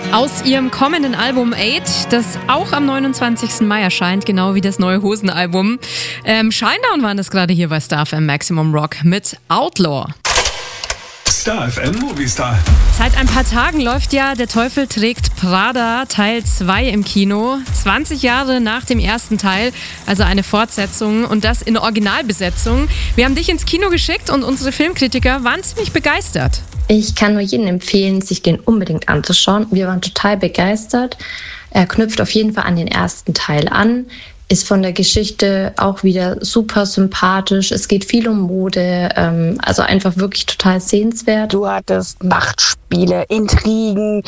Aus ihrem kommenden Album 8, das auch am 29. Mai erscheint, genau wie das neue Hosen-Album. Shinedown waren das gerade hier bei Star FM Maximum Rock mit Outlaw. Star FM Movistar. Seit ein paar Tagen läuft ja Der Teufel trägt Prada Teil 2 im Kino. 20 Jahre nach dem ersten Teil, also eine Fortsetzung und das in Originalbesetzung. Wir haben dich ins Kino geschickt und unsere Filmkritiker waren ziemlich begeistert. Ich kann nur jedem empfehlen, sich den unbedingt anzuschauen. Wir waren total begeistert. Er knüpft auf jeden Fall an den ersten Teil an. Ist von der Geschichte auch wieder super sympathisch. Es geht viel um Mode, also einfach wirklich total sehenswert. Du hattest Machtspiele, Intrigen,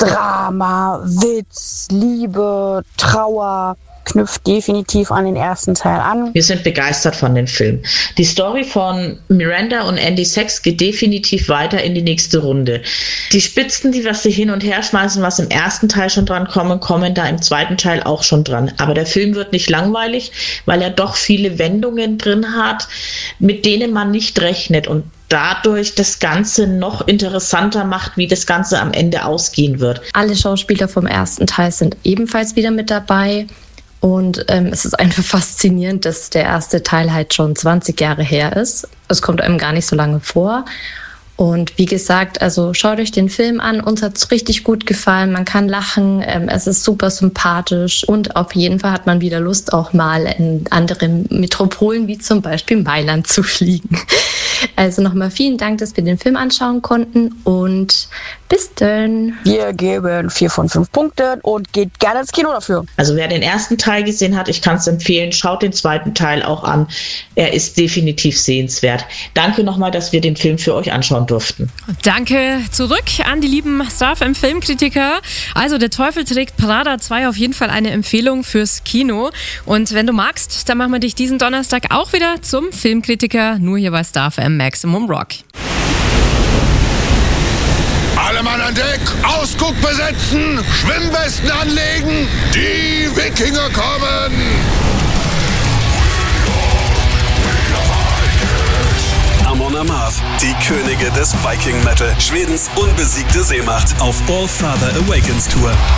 Drama, Witz, Liebe, Trauer. Knüpft definitiv an den ersten Teil an. Wir sind begeistert von dem Film. Die Story von Miranda und Andy Sachs geht definitiv weiter in die nächste Runde. Die Spitzen, die was sie hin und her schmeißen, was im ersten Teil schon dran kommen da im zweiten Teil auch schon dran. Aber der Film wird nicht langweilig, weil er doch viele Wendungen drin hat, mit denen man nicht rechnet und dadurch das Ganze noch interessanter macht, wie das Ganze am Ende ausgehen wird. Alle Schauspieler vom ersten Teil sind ebenfalls wieder mit dabei. Und es ist einfach faszinierend, dass der erste Teil halt schon 20 Jahre her ist. Es kommt einem gar nicht so lange vor. Und wie gesagt, also schaut euch den Film an. Uns hat es richtig gut gefallen. Man kann lachen. Es ist super sympathisch. Und auf jeden Fall hat man wieder Lust, auch mal in andere Metropolen wie zum Beispiel Mailand zu fliegen. Also nochmal vielen Dank, dass wir den Film anschauen konnten. Und bis dann. Wir geben 4 von 5 Punkten und geht gerne ins Kino dafür. Also wer den ersten Teil gesehen hat, ich kann es empfehlen, schaut den zweiten Teil auch an. Er ist definitiv sehenswert. Danke nochmal, dass wir den Film für euch anschauen durften. Danke zurück an die lieben Star FM Filmkritiker. Also Der Teufel trägt Prada 2 auf jeden Fall eine Empfehlung fürs Kino. Und wenn du magst, dann machen wir dich diesen Donnerstag auch wieder zum Filmkritiker, nur hier bei Star FM Maximum Rock. Alle Mann an Deck, Ausguck besetzen, Schwimmwesten anlegen, die Wikinger kommen! Amon Amarth, die Könige des Viking Metal, Schwedens unbesiegte Seemacht auf All Father Awakens Tour.